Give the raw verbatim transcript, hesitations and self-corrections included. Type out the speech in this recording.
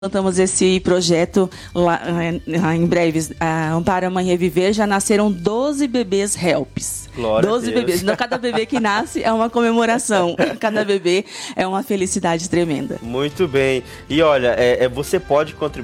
Montamos esse projeto lá, em breve, a Amparo a Mãe Reviver, já nasceram doze bebês helps. Glória doze a Deus. bebês. Então, cada bebê que nasce é uma comemoração. Cada bebê é uma felicidade tremenda. Muito bem. E olha, é, é, você pode contribuir